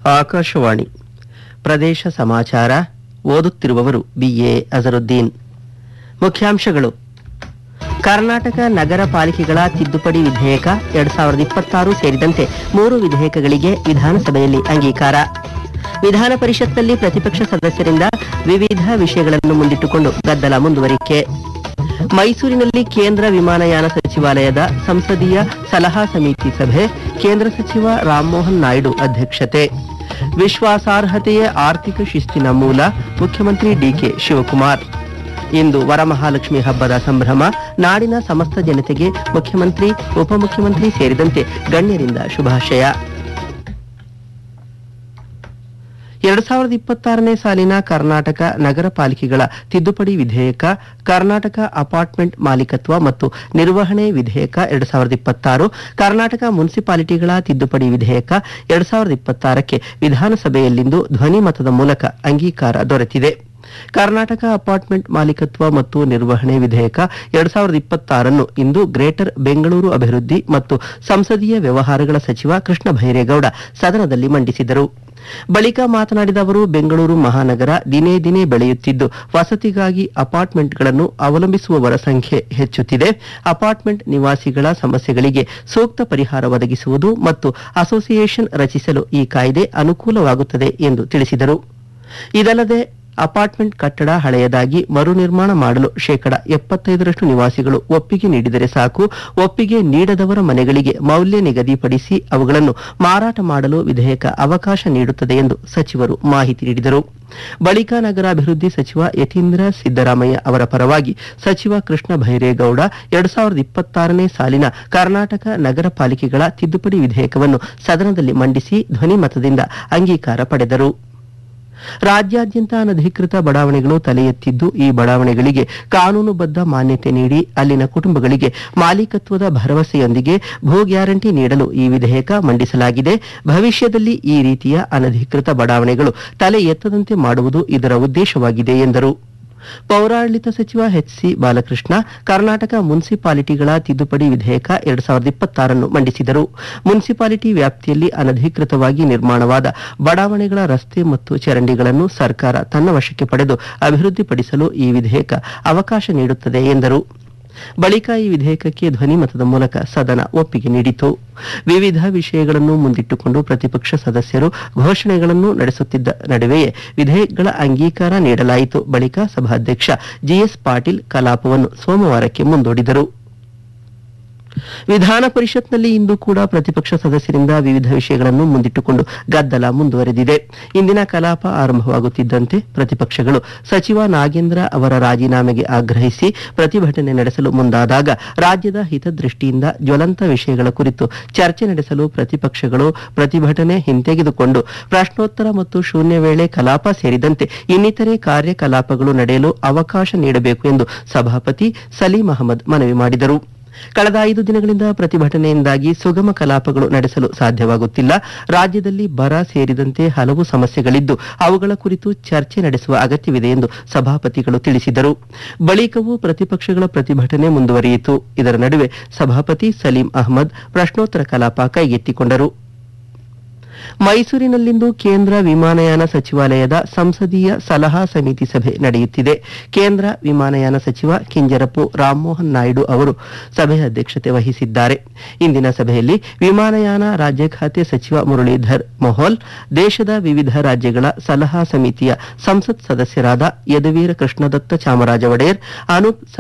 ಆಕಾಶವಾಣಿ ಪ್ರದೇಶ ಸಮಾಚಾರ ಓದುತ್ತಿರುವವರು ಬಿಎ ಅಜರುದ್ದೀನ್. ಮುಖ್ಯಾಂಶಗಳು: ಕರ್ನಾಟಕ ನಗರ ಪಾಲಿಕೆಗಳ ತಿದ್ದುಪಡಿ ವಿಧೇಯಕ 2026 ಸೇರಿದಂತೆ 3 ವಿಧೇಯಕಗಳಿಗೆ ವಿಧಾನಸಭೆಯಲ್ಲಿ ಅಂಗೀಕಾರ. ವಿಧಾನ ಪರಿಷತ್ನಲ್ಲಿ ಪ್ರತಿಪಕ್ಷ ಸದಸ್ಯರಿಂದ ವಿವಿಧ ವಿಷಯಗಳನ್ನು ಮುಂದಿಟ್ಟುಕೊಂಡು ಗದ್ದಲ ಮುಂದುವರಿಕೆ. ಮೈಸೂರಿನಲ್ಲಿ ಕೇಂದ್ರ ವಿಮಾನಯಾನ ಸಚಿವಾಲಯದ ಸಂಸದೀಯ ಸಲಹಾ ಸಮಿತಿ ಸಭೆ, ಕೇಂದ್ರ ಸಚಿವ ರಾಮಮೋಹನ್ ನಾಯ್ಡು ಅಧ್ಯಕ್ಷತೆ. ವಿಶ್ವಾಸಾರ್ಹತೆಯೇ ಆರ್ಥಿಕ ಶಿಸ್ತಿನ ಮೂಲ, ಮುಖ್ಯಮಂತ್ರಿ ಡಿಕೆ ಶಿವಕುಮಾರ್. ಇಂದು ವರಮಹಾಲಕ್ಷ್ಮಿ ಹಬ್ಬದ ಸಂಭ್ರಮ, ನಾಡಿನ ಸಮಸ್ತ ಜನತೆಗೆ ಮುಖ್ಯಮಂತ್ರಿ, ಉಪಮುಖ್ಯಮಂತ್ರಿ ಸೇರಿದಂತೆ ಗಣ್ಯರಿಂದ ಶುಭಾಶಯ. 2026ನೇ ಸಾಲಿನ ಕರ್ನಾಟಕ ನಗರ ಪಾಲಿಕೆಗಳ ತಿದ್ದುಪಡಿ ವಿಧೇಯಕ, ಕರ್ನಾಟಕ ಅಪಾರ್ಟ್ಮೆಂಟ್ ಮಾಲೀಕತ್ವ ಮತ್ತು ನಿರ್ವಹಣೆ ವಿಧೇಯಕ 2026, ಕರ್ನಾಟಕ ಮುನ್ಸಿಪಾಲಿಟಿಗಳ ತಿದ್ದುಪಡಿ ವಿಧೇಯಕ 2026ಕ್ಕೆ ವಿಧಾನಸಭೆಯಲ್ಲಿಂದು ಧ್ವನಿಮತದ ಮೂಲಕ ಅಂಗೀಕಾರ ದೊರೆತಿದೆ. ಕರ್ನಾಟಕ ಅಪಾರ್ಟ್ಮೆಂಟ್ ಮಾಲೀಕತ್ವ ಮತ್ತು ನಿರ್ವಹಣೆ ವಿಧೇಯಕ 2026 ಇಂದು ಗ್ರೇಟರ್ ಬೆಂಗಳೂರು ಅಭಿವೃದ್ಧಿ ಮತ್ತು ಸಂಸದೀಯ ವ್ಯವಹಾರಗಳ ಸಚಿವ ಕೃಷ್ಣ ಭೈರೇಗೌಡ ಸದನದಲ್ಲಿ ಮಂಡಿಸಿದರು. ಬಳಿಕ ಮಾತನಾಡಿದ ಅವರು, ಬೆಂಗಳೂರು ಮಹಾನಗರ ದಿನೇ ದಿನೇ ಬೆಳೆಯುತ್ತಿದ್ದು, ವಸತಿಗಾಗಿ ಅಪಾರ್ಟ್ಮೆಂಟ್ಗಳನ್ನು ಅವಲಂಬಿಸುವವರ ಸಂಖ್ಯೆ ಹೆಚ್ಚುತ್ತಿದೆ. ಅಪಾರ್ಟ್ಮೆಂಟ್ ನಿವಾಸಿಗಳ ಸಮಸ್ಯೆಗಳಿಗೆ ಸೂಕ್ತ ಪರಿಹಾರ ಒದಗಿಸುವುದು ಮತ್ತು ಅಸೋಸಿಯೇಷನ್ ರಚಿಸಲು ಈ ಕಾಯ್ದೆ ಅನುಕೂಲವಾಗುತ್ತದೆ ಎಂದು ತಿಳಿಸಿದರು. ಇದಲ್ಲದೆ ಅಪಾರ್ಟ್ಮೆಂಟ್ ಕಟ್ಟಡ ಹಳೆಯದಾಗಿ ಮರು ನಿರ್ಮಾಣ ಮಾಡಲು 75% ನಿವಾಸಿಗಳು ಒಪ್ಪಿಗೆ ನೀಡಿದರೆ ಸಾಕು. ಒಪ್ಪಿಗೆ ನೀಡದವರ ಮನೆಗಳಿಗೆ ಮೌಲ್ಯ ನಿಗದಿಪಡಿಸಿ ಅವುಗಳನ್ನು ಮಾರಾಟ ಮಾಡಲು ವಿಧೇಯಕ ಅವಕಾಶ ನೀಡುತ್ತದೆ ಎಂದು ಸಚಿವರು ಮಾಹಿತಿ ನೀಡಿದರು. ಬಳಿಕ ನಗರಾಭಿವೃದ್ಧಿ ಸಚಿವ ಯತೀಂದ್ರ ಸಿದ್ದರಾಮಯ್ಯ ಅವರ ಪರವಾಗಿ ಸಚಿವ ಕೃಷ್ಣ ಭೈರೇಗೌಡ 2026ನೇ ಸಾಲಿನ ಕರ್ನಾಟಕ ನಗರ ಪಾಲಿಕೆಗಳ ತಿದ್ದುಪಡಿ ವಿಧೇಯಕವನ್ನು ಸದನದಲ್ಲಿ ಮಂಡಿಸಿ ಧ್ವನಿಮತದಿಂದ ಅಂಗೀಕಾರ ಪಡೆದರು. ರಾಜ್ಯಾದ್ಯಂತ ಅನಧಿಕೃತ ಬಡಾವಣೆಗಳು ತಲೆ ಎತ್ತಿದ್ದು, ಈ ಬಡಾವಣೆಗಳಿಗೆ ಕಾನೂನುಬದ್ಧ ಮಾನ್ಯತೆ ನೀಡಿ ಅಲ್ಲಿನ ಕುಟುಂಬಗಳಿಗೆ ಮಾಲೀಕತ್ವದ ಭರವಸೆಯೊಂದಿಗೆ ಭೂ ಗ್ಯಾರಂಟಿ ನೀಡಲು ಈ ವಿಧೇಯಕ ಮಂಡಿಸಲಾಗಿದೆ. ಭವಿಷ್ಯದಲ್ಲಿ ಈ ರೀತಿಯ ಅನಧಿಕೃತ ಬಡಾವಣೆಗಳು ತಲೆ ಎತ್ತದಂತೆ ಮಾಡುವುದು ಇದರ ಉದ್ದೇಶವಾಗಿದೆ ಎಂದರು. ಪೌರಾಡಳಿತ ಸಚಿವ ಎಚ್.ಸಿ. ಬಾಲಕೃಷ್ಣ ಕರ್ನಾಟಕ ಮುನ್ಸಿಪಾಲಿಟಿಗಳ ತಿದ್ದುಪಡಿ ವಿಧೇಯಕ 2026 ಮಂಡಿಸಿದರು. ಮುನ್ಸಿಪಾಲಿಟಿ ವ್ಯಾಪ್ತಿಯಲ್ಲಿ ಅನಧಿಕೃತವಾಗಿ ನಿರ್ಮಾಣವಾದ ಬಡಾವಣೆಗಳ ರಸ್ತೆ ಮತ್ತು ಚರಂಡಿಗಳನ್ನು ಸರ್ಕಾರ ತನ್ನ ವಶಕ್ಕೆ ಪಡೆದು ಅಭಿವೃದ್ಧಿಪಡಿಸಲು ಈ ವಿಧೇಯಕ ಅವಕಾಶ ನೀಡುತ್ತದೆ ಎಂದರು. ಬಳಿಕ ಈ ವಿಧೇಯಕಕ್ಕೆ ಧ್ವನಿಮತದ ಮೂಲಕ ಸದನ ಒಪ್ಪಿಗೆ ನೀಡಿತು. ವಿವಿಧ ವಿಷಯಗಳನ್ನು ಮುಂದಿಟ್ಟುಕೊಂಡು ಪ್ರತಿಪಕ್ಷ ಸದಸ್ಯರು ಘೋಷಣೆಗಳನ್ನು ನಡೆಸುತ್ತಿದ್ದ ನಡುವೆಯೇ ವಿಧೇಯಕಗಳ ಅಂಗೀಕಾರ ನೀಡಲಾಯಿತು. ಬಳಿಕ ಸಭಾಧ್ಯಕ್ಷ ಜಿಎಸ್ ಪಾಟೀಲ್ ಕಲಾಪವನ್ನು ಸೋಮವಾರಕ್ಕೆ ಮುಂದೂಡಿದರು. ವಿಧಾನ ಪರಿಷತ್ನಲ್ಲಿ ಇಂದು ಕೂಡ ಪ್ರತಿಪಕ್ಷ ಸದಸ್ಯರಿಂದ ವಿವಿಧ ವಿಷಯಗಳನ್ನು ಮುಂದಿಟ್ಟುಕೊಂಡು ಗದ್ದಲ ಮುಂದುವರೆದಿದೆ. ಇಂದಿನ ಕಲಾಪ ಆರಂಭವಾಗುತ್ತಿದ್ದಂತೆ ಪ್ರತಿಪಕ್ಷಗಳು ಸಚಿವ ನಾಗೇಂದ್ರ ಅವರ ರಾಜೀನಾಮೆಗೆ ಆಗ್ರಹಿಸಿ ಪ್ರತಿಭಟನೆ ನಡೆಸಲು ಮುಂದಾದಾಗ ರಾಜ್ಯದ ಹಿತದೃಷ್ಟಿಯಿಂದ ಜ್ವಲಂತ ವಿಷಯಗಳ ಕುರಿತು ಚರ್ಚೆ ನಡೆಸಲು ಪ್ರತಿಪಕ್ಷಗಳು ಪ್ರತಿಭಟನೆ ಹಿಂತೆಗೆದುಕೊಂಡು ಪ್ರಶ್ನೋತ್ತರ ಮತ್ತು ಶೂನ್ಯ ವೇಳೆ ಕಲಾಪ ಸೇರಿದಂತೆ ಇನ್ನಿತರೆ ಕಾರ್ಯಕಲಾಪಗಳು ನಡೆಯಲು ಅವಕಾಶ ನೀಡಬೇಕು ಎಂದು ಸಭಾಪತಿ ಸಲೀಂ ಅಹಮದ್ ಮನವಿ ಮಾಡಿದರು. ಕಳೆದ 5 ದಿನಗಳಿಂದ ಪ್ರತಿಭಟನೆಯಿಂದಾಗಿ ಸುಗಮ ಕಲಾಪಗಳು ನಡೆಸಲು ಸಾಧ್ಯವಾಗುತ್ತಿಲ್ಲ. ರಾಜ್ಯದಲ್ಲಿ ಬರ ಸೇರಿದಂತೆ ಹಲವು ಸಮಸ್ಯೆಗಳಿದ್ದು ಅವುಗಳ ಕುರಿತು ಚರ್ಚೆ ನಡೆಸುವ ಅಗತ್ಯವಿದೆ ಎಂದು ಸಭಾಪತಿಗಳು ತಿಳಿಸಿದರು. ಬಳಿಕವೂ ಪ್ರತಿಪಕ್ಷಗಳ ಪ್ರತಿಭಟನೆ ಮುಂದುವರಿಯಿತು. ಇದರ ನಡುವೆ ಸಭಾಪತಿ ಸಲೀಂ ಅಹಮದ್ ಪ್ರಶ್ನೋತ್ತರ ಕಲಾಪ ಕೈಗೆತ್ತಿಕೊಂಡರು. ಮೈಸೂರಿನಲ್ಲಿಂದು ಕೇಂದ್ರ ವಿಮಾನಯಾನ ಸಚಿವಾಲಯದ ಸಂಸದೀಯ ಸಲಹಾ ಸಮಿತಿ ಸಭೆ ನಡೆಯುತ್ತಿದೆ. ಕೇಂದ್ರ ವಿಮಾನಯಾನ ಸಚಿವ ಕಿಂಜರಪು ರಾಮಮೋಹನ್ ನಾಯ್ಡು ಅವರು ಸಭೆಯ ಅಧ್ಯಕ್ಷತೆ ವಹಿಸಿದ್ದಾರೆ. ಇಂದಿನ ಸಭೆಯಲ್ಲಿ ವಿಮಾನಯಾನ ರಾಜ್ಯ ಖಾತೆ ಸಚಿವ ಮುರಳೀಧರ್ ಮೊಹೋಲ್, ದೇಶದ ವಿವಿಧ ರಾಜ್ಯಗಳ ಸಲಹಾ ಸಮಿತಿಯ ಸಂಸತ್ ಸದಸ್ಯರಾದ ಯದುವೀರ್ ಕೃಷ್ಣದತ್ತ ಚಾಮರಾಜ ಒಡೆಯರ್, ಅನೂಪ್